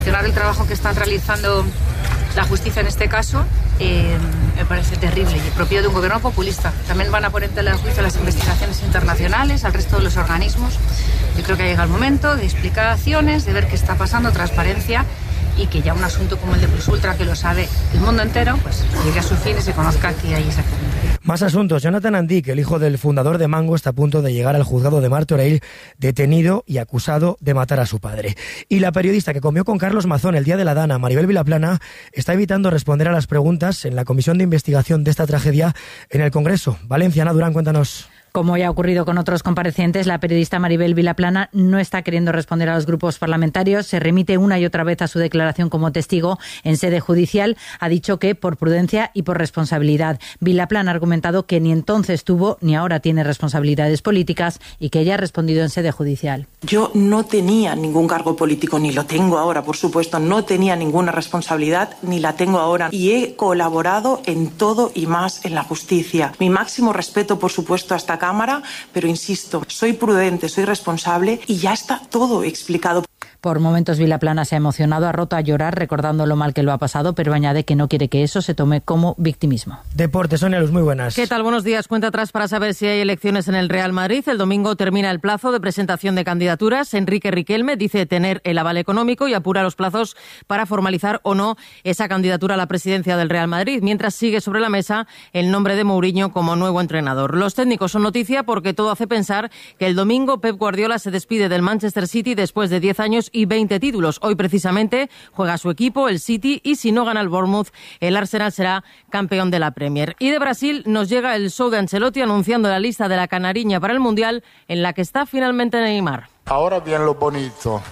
El trabajo que están realizando la justicia en este caso me parece terrible y propio de un gobierno populista. También van a poner en tela de juicio las investigaciones internacionales, al resto de los organismos. Yo creo que ha llegado el momento de explicaciones, de ver qué está pasando, transparencia, y que ya un asunto como el de Plus Ultra, que lo sabe el mundo entero, pues llegue a su fin y se conozca qué hay exactamente. Más asuntos. Jonathan Andic, el hijo del fundador de Mango, está a punto de llegar al juzgado de Martorell, detenido y acusado de matar a su padre. Y la periodista que comió con Carlos Mazón el día de la Dana, Maribel Vilaplana, está evitando responder a las preguntas en la comisión de investigación de esta tragedia en el Congreso. Valencia, Ana Durán, cuéntanos. Como ya ha ocurrido con otros comparecientes, la periodista Maribel Vilaplana no está queriendo responder a los grupos parlamentarios. Se remite una y otra vez a su declaración como testigo en sede judicial. Ha dicho que por prudencia y por responsabilidad. Vilaplana ha argumentado que ni entonces tuvo ni ahora tiene responsabilidades políticas y que ella ha respondido en sede judicial. Yo no tenía ningún cargo político, ni lo tengo ahora, por supuesto. No tenía ninguna responsabilidad, ni la tengo ahora. Y he colaborado en todo y más en la justicia. Mi máximo respeto, por supuesto, a esta Cámara, pero insisto, soy prudente, soy responsable y ya está todo explicado. Por momentos Vilaplana se ha emocionado, ha roto a llorar recordando lo mal que lo ha pasado, pero añade que no quiere que eso se tome como victimismo. Deportes, Sonia Luz, muy buenas. ¿Qué tal? Buenos días. Cuenta atrás para saber si hay elecciones en el Real Madrid. El domingo termina el plazo de presentación de candidaturas. Enrique Riquelme dice tener el aval económico y apura los plazos para formalizar o no esa candidatura a la presidencia del Real Madrid, mientras sigue sobre la mesa el nombre de Mourinho como nuevo entrenador. Los técnicos son noticia porque todo hace pensar que el domingo Pep Guardiola se despide del Manchester City después de 10 años y 20 títulos. Hoy precisamente juega su equipo, el City, y si no gana el Bournemouth, el Arsenal será campeón de la Premier. Y de Brasil nos llega el show de Ancelotti anunciando la lista de la canariña para el Mundial, en la que está finalmente Neymar. Ahora viene lo bonito.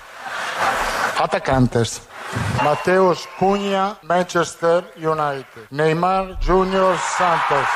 Atacantes. Mateus Cunha, Manchester United. Neymar Junior Santos.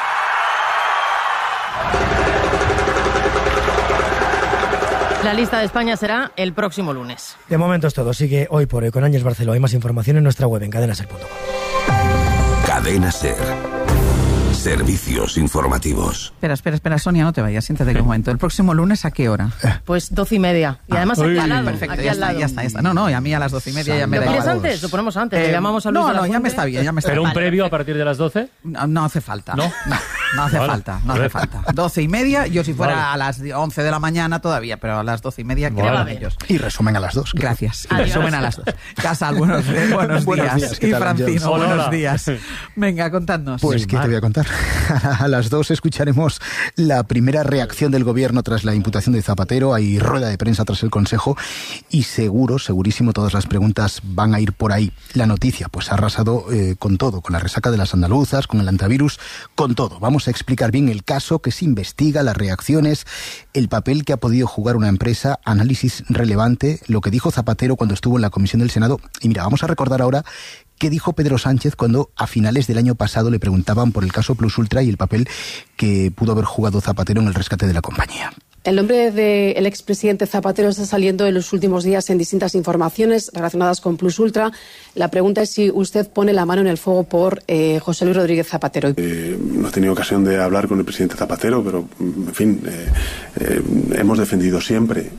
La lista de España será el próximo lunes. De momento es todo. Sigue Hoy por Hoy con Ángels Barceló. Hay más información en nuestra web en cadenaser.com. Cadena Ser. Servicios informativos. Espera, Sonia, no te vayas, siéntate un momento. ¿El próximo lunes a qué hora? Pues 12:30. Y además aquí al lado. Perfecto, aquí ya al lado. está. No, y a mí a las 12:30 ya me da igual. ¿Lo quieres antes? Lo ponemos antes. Le llamamos a Luis de la Fuente. Ya me está bien, ¿Pero un previo a partir de las 12? No hace falta. ¿No? No hace falta. 12:30, yo si fuera a las 11 de la mañana todavía, pero a las 12:30 que van ellos. Y resumen a las 2. Gracias. Y resumen a las 2. Casal, buenos días. Y Francino, buenos días. Venga, contadnos. Pues, ¿qué te voy a contar? A las 2 escucharemos la primera reacción del gobierno tras la imputación de Zapatero. Hay rueda de prensa tras el Consejo y segurísimo, todas las preguntas van a ir por ahí. La noticia, pues ha arrasado con todo, con la resaca de las andaluzas, con el antivirus, con todo. Vamos a explicar bien el caso, que se investiga, las reacciones, el papel que ha podido jugar una empresa, análisis relevante, lo que dijo Zapatero cuando estuvo en la Comisión del Senado. Y mira, vamos a recordar ahora qué dijo Pedro Sánchez cuando a finales del año pasado le preguntaban por el caso Plus Ultra y el papel que pudo haber jugado Zapatero en el rescate de la compañía. El nombre del expresidente Zapatero está saliendo en los últimos días en distintas informaciones relacionadas con Plus Ultra. La pregunta es si usted pone la mano en el fuego por José Luis Rodríguez Zapatero. No he tenido ocasión de hablar con el presidente Zapatero, pero, en fin, hemos defendido siempre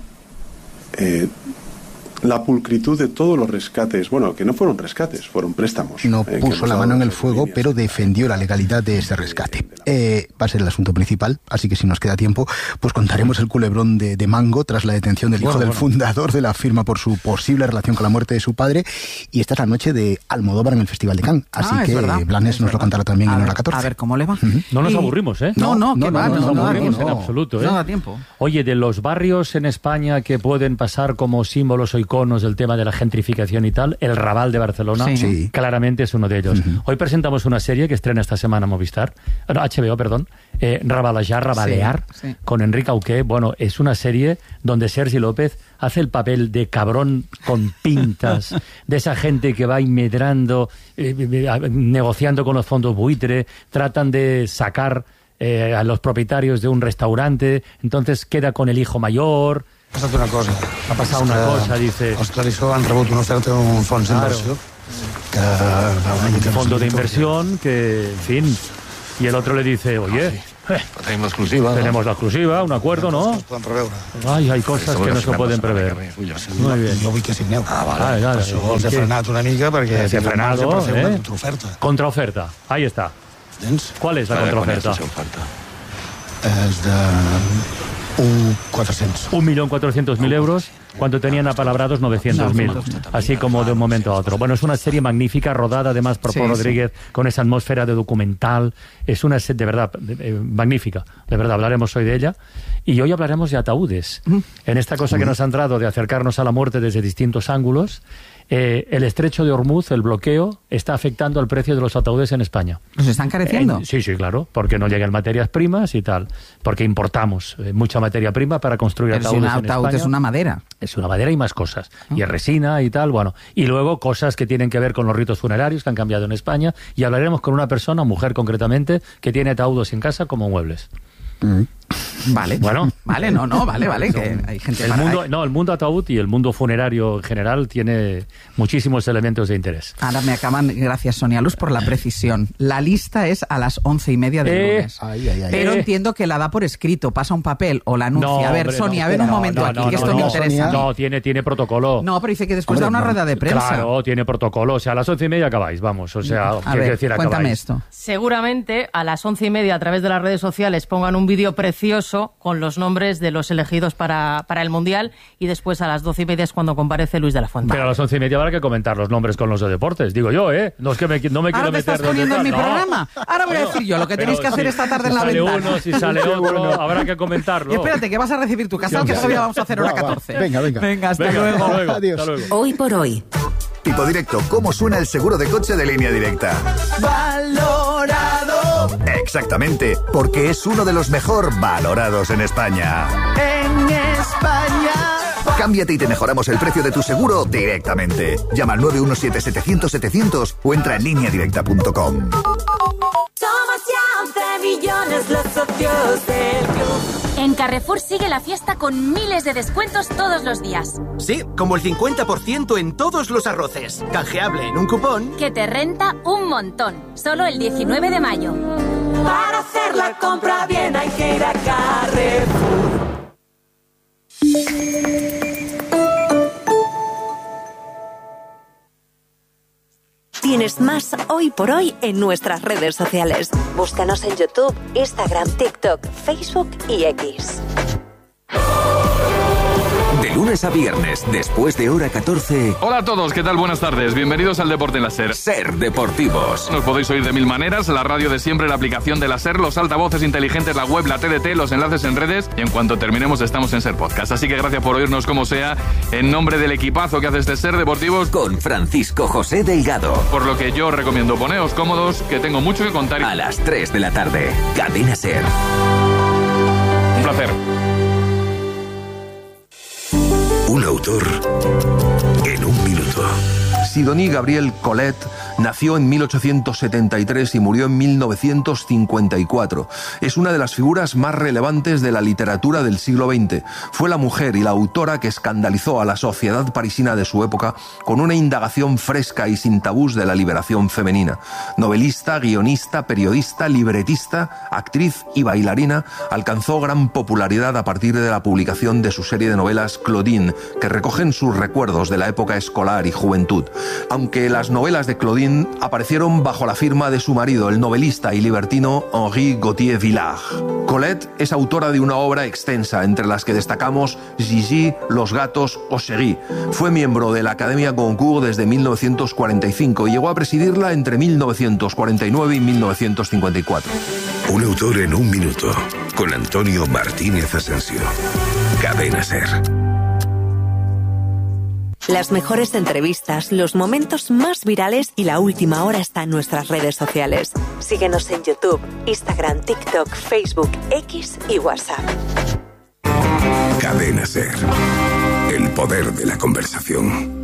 la pulcritud de todos los rescates, bueno, que no fueron rescates, fueron préstamos. No puso la mano en el fuego, pero defendió la legalidad de ese rescate. Va a ser el asunto principal, así que si nos queda tiempo, pues contaremos el culebrón de Mango tras la detención del hijo del fundador de la firma por su posible relación con la muerte de su padre. Y esta es la noche de Almodóvar en el Festival de Cannes, así que Blanes nos lo contará también en hora 14. A ver cómo le va. No nos aburrimos, ¿eh? No nos aburrimos en absoluto, ¿eh? No da tiempo. Oye, de los barrios en España que pueden pasar como símbolos o iconos del tema de la gentrificación y tal, el Raval de Barcelona claramente es uno de ellos. Hoy presentamos una serie que estrena esta semana Movistar, HBO, perdón, Rabalear, con Enrique Auqué. Bueno, es una serie donde Sergi López hace el papel de cabrón con pintas, de esa gente que va inmedrando, negociando con los fondos buitre, tratan de sacar a los propietarios de un restaurante, entonces queda con el hijo mayor. Ha pasado una cosa, dice. Els Clarisó han rebut una oferta d'un fons d'inversió. Un fondo de inversión que, en fin, y el otro le dice, oye, Tenim l'exclusiva. Tenemos la exclusiva, un acuerdo, ¿no? Ay, hay cosas que no se pueden prever. Muy bien. Jo vull que signeu. Vale. Això els he frenat una mica perquè... Se ha frenado, una contraoferta. Contraoferta, ahí está. ¿Cuál es la contraoferta? És de 1.400.000. 1.400.000 euros, cuando tenían apalabrados 900.000, así como de un momento a otro. Bueno, es una serie magnífica, rodada además por Paul Rodríguez, con esa atmósfera de documental. Es una serie de verdad magnífica, de verdad, hablaremos hoy de ella. Y hoy hablaremos de ataúdes. En esta cosa que nos ha entrado de acercarnos a la muerte desde distintos ángulos, el estrecho de Hormuz, el bloqueo, está afectando al precio de los ataúdes en España. ¿Los están encareciendo? Sí, claro, porque no llegan materias primas y tal, porque importamos mucha materia prima para construir ataúdes en España. Ataúd es una madera. Es una madera y más cosas, y es resina y tal, bueno, y luego cosas que tienen que ver con los ritos funerarios que han cambiado en España, y hablaremos con una persona, mujer concretamente, que tiene ataúdes en casa como muebles. Vale. Bueno. Vale, vale, que hay gente el mundo ataúd y el mundo funerario en general tiene muchísimos elementos de interés. Ahora me acaban, gracias Sonia Luz por la precisión. La lista es a las 11:30 del lunes. Pero entiendo que la da por escrito, pasa un papel o la anuncia. No, a ver, hombre, Sonia, a ver un momento aquí, que esto me interesa. No, tiene protocolo. No, pero dice que después da una rueda de prensa. Claro, tiene protocolo. O sea, a las 11:30 acabáis, vamos. O sea, a ver, decir, cuéntame acabáis. esto. Seguramente a las 11:30 a través de las redes sociales pongan un vídeo precioso con los nombres de los elegidos para el Mundial, y después a las 12:30 es cuando comparece Luis de la Fuente. Pero a las 11:30 habrá que comentar los nombres con los de deportes, digo yo, ¿eh? No es que no me quiero meter... ¿Ahora te estás poniendo en mi programa? Ahora voy a decir yo lo que tenéis que hacer esta tarde en la ventana. Si sale uno, si sale otro, habrá que comentarlo. Y espérate, que vas a recibir tu casal, que todavía vamos a hacer hora 14. Venga, hasta luego. Adiós. Hoy por hoy. Tipo directo, ¿cómo suena el seguro de coche de Línea Directa? Valorado. Exactamente, porque es uno de los mejor valorados en España. En España. Cámbiate y te mejoramos el precio de tu seguro directamente. Llama al 917-700-700 o entra en lineadirecta.com. Somos ya 11 millones los socios del club. En Carrefour sigue la fiesta con miles de descuentos todos los días. Sí, como el 50% en todos los arroces. Canjeable en un cupón que te renta un montón. Solo el 19 de mayo. Para hacer la compra bien hay que ir a Carrefour. Tienes más Hoy por Hoy en nuestras redes sociales. Búscanos en YouTube, Instagram, TikTok, Facebook y X. De lunes a viernes, después de hora 14. Hola a todos, ¿qué tal? Buenas tardes. Bienvenidos al Deporte en la SER. SER Deportivos. Nos podéis oír de mil maneras: la radio de siempre, la aplicación de la SER, los altavoces inteligentes, la web, la TDT, los enlaces en redes, y en cuanto terminemos estamos en SER Podcast. Así que gracias por oírnos como sea, en nombre del equipazo que hace este SER Deportivos, con Francisco José Delgado. Por lo que yo os recomiendo, poneos cómodos, que tengo mucho que contar. A las 3 de la tarde, Cadena SER. Un placer. Un autor en un minuto. Sidonie Gabrielle Colette nació en 1873 y murió en 1954. Es una de las figuras más relevantes de la literatura del siglo XX. Fue la mujer y la autora que escandalizó a la sociedad parisina de su época con una indagación fresca y sin tabús de la liberación femenina. Novelista, guionista, periodista, libretista, actriz y bailarina, alcanzó gran popularidad a partir de la publicación de su serie de novelas Claudine, que recogen sus recuerdos de la época escolar y juventud. Aunque las novelas de Claudine aparecieron bajo la firma de su marido, el novelista y libertino Henri Gauthier-Villars. Colette es autora de una obra extensa, entre las que destacamos Gigi, Los gatos o Chérie. Fue miembro de la Academia Goncourt desde 1945 y llegó a presidirla entre 1949 y 1954. Un autor en un minuto, con Antonio Martínez Asensio. Cadena SER. Las mejores entrevistas, los momentos más virales y la última hora está en nuestras redes sociales. Síguenos en YouTube, Instagram, TikTok, Facebook, X y WhatsApp. Cadena SER. El poder de la conversación.